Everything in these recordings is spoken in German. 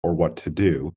or what to do.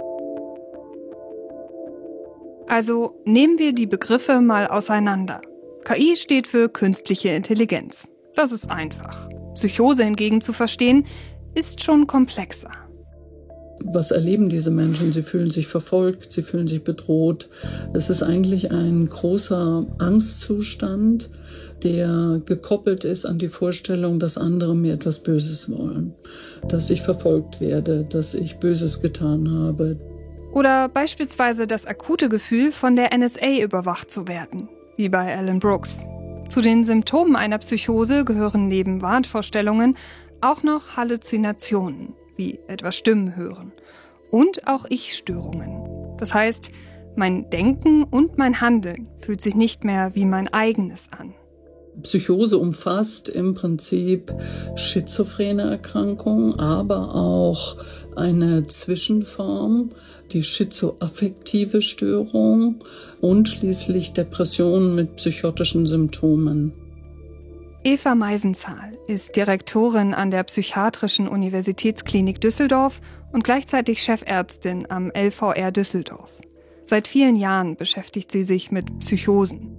Also nehmen wir die Begriffe mal auseinander. KI steht für künstliche Intelligenz. Das ist einfach. Psychose hingegen zu verstehen, ist schon komplexer. Was erleben diese Menschen? Sie fühlen sich verfolgt, sie fühlen sich bedroht. Es ist eigentlich ein großer Angstzustand, der gekoppelt ist an die Vorstellung, dass andere mir etwas Böses wollen. Dass ich verfolgt werde, dass ich Böses getan habe. Oder beispielsweise das akute Gefühl, von der NSA überwacht zu werden, wie bei Alan Brooks. Zu den Symptomen einer Psychose gehören neben Wahnvorstellungen auch noch Halluzinationen, wie etwa Stimmen hören. Und auch Ich-Störungen. Das heißt, mein Denken und mein Handeln fühlt sich nicht mehr wie mein eigenes an. Psychose umfasst im Prinzip schizophrene Erkrankungen, aber auch eine Zwischenform, die schizoaffektive Störung und schließlich Depressionen mit psychotischen Symptomen. Eva Meisenzahl ist Direktorin an der Psychiatrischen Universitätsklinik Düsseldorf und gleichzeitig Chefärztin am LVR Düsseldorf. Seit vielen Jahren beschäftigt sie sich mit Psychosen.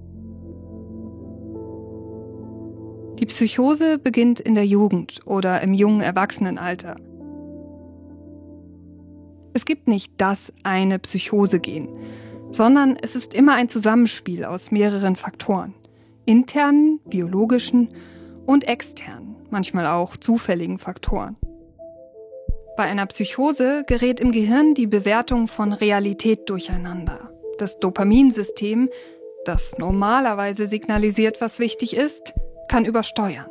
Die Psychose beginnt in der Jugend oder im jungen Erwachsenenalter. Es gibt nicht das eine Psychose-Gen, sondern es ist immer ein Zusammenspiel aus mehreren Faktoren. Internen, biologischen und externen, manchmal auch zufälligen Faktoren. Bei einer Psychose gerät im Gehirn die Bewertung von Realität durcheinander. Das Dopaminsystem, das normalerweise signalisiert, was wichtig ist, kann übersteuern.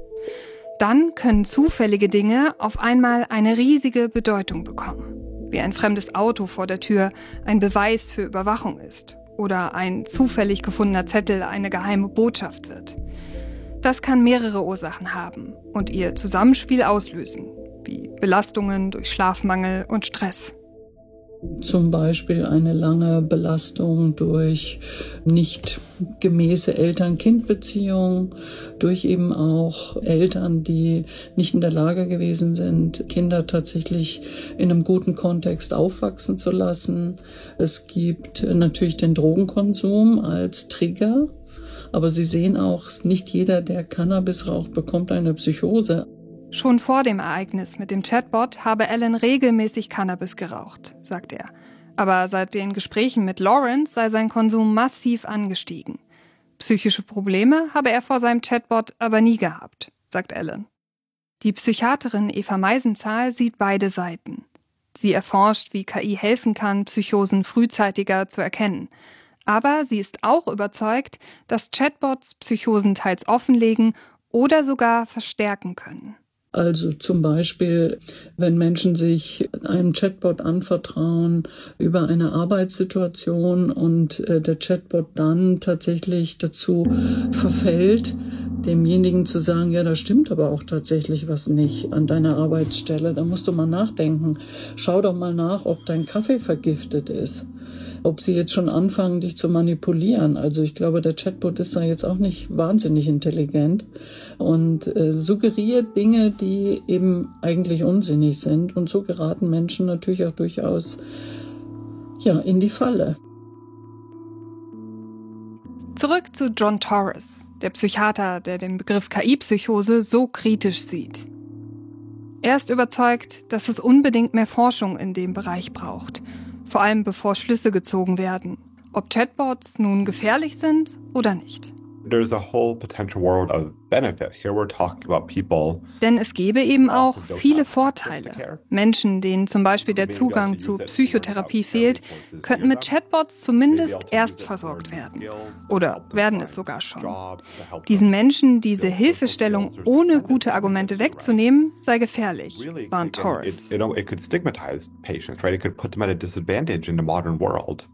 Dann können zufällige Dinge auf einmal eine riesige Bedeutung bekommen, wie ein fremdes Auto vor der Tür ein Beweis für Überwachung ist oder ein zufällig gefundener Zettel eine geheime Botschaft wird. Das kann mehrere Ursachen haben und ihr Zusammenspiel auslösen, wie Belastungen durch Schlafmangel und Stress. Zum Beispiel eine lange Belastung durch nicht gemäße Eltern-Kind-Beziehungen, durch eben auch Eltern, die nicht in der Lage gewesen sind, Kinder tatsächlich in einem guten Kontext aufwachsen zu lassen. Es gibt natürlich den Drogenkonsum als Trigger, aber Sie sehen auch, nicht jeder, der Cannabis raucht, bekommt eine Psychose. Schon vor dem Ereignis mit dem Chatbot habe Alan regelmäßig Cannabis geraucht, sagt er. Aber seit den Gesprächen mit Lawrence sei sein Konsum massiv angestiegen. Psychische Probleme habe er vor seinem Chatbot aber nie gehabt, sagt Alan. Die Psychiaterin Eva Meisenzahl sieht beide Seiten. Sie erforscht, wie KI helfen kann, Psychosen frühzeitiger zu erkennen. Aber sie ist auch überzeugt, dass Chatbots Psychosen teils offenlegen oder sogar verstärken können. Also zum Beispiel, wenn Menschen sich einem Chatbot anvertrauen über eine Arbeitssituation und der Chatbot dann tatsächlich dazu verfällt, demjenigen zu sagen, ja, da stimmt aber auch tatsächlich was nicht an deiner Arbeitsstelle. Da musst du mal nachdenken. Schau doch mal nach, ob dein Kaffee vergiftet ist. Ob sie jetzt schon anfangen, dich zu manipulieren. Also ich glaube, der Chatbot ist da jetzt auch nicht wahnsinnig intelligent und suggeriert Dinge, die eben eigentlich unsinnig sind. Und so geraten Menschen natürlich auch durchaus in die Falle. Zurück zu John Torres, der Psychiater, der den Begriff KI-Psychose so kritisch sieht. Er ist überzeugt, dass es unbedingt mehr Forschung in dem Bereich braucht. Vor allem bevor Schlüsse gezogen werden, ob Chatbots nun gefährlich sind oder nicht. There's a whole potential world of benefit. Here we're talking about people. Denn es gäbe eben auch viele Vorteile. Menschen, denen zum Beispiel der Zugang zu Psychotherapie fehlt, könnten mit Chatbots zumindest erst versorgt werden. Oder werden es sogar schon. Diesen Menschen diese Hilfestellung ohne gute Argumente wegzunehmen, sei gefährlich, warnt Torres. It could stigmatize patients, right? It could put them at a disadvantage in the modern world.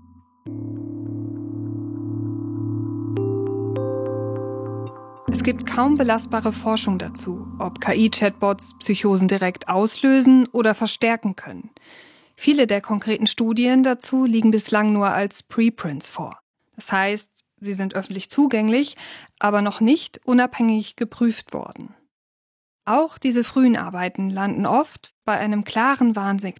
Es gibt kaum belastbare Forschung dazu, ob KI-Chatbots Psychosen direkt auslösen oder verstärken können. Viele der konkreten Studien dazu liegen bislang nur als Preprints vor. Das heißt, sie sind öffentlich zugänglich, aber noch nicht unabhängig geprüft worden. Auch diese frühen Arbeiten landen oft, bei einem klaren Warnsignal.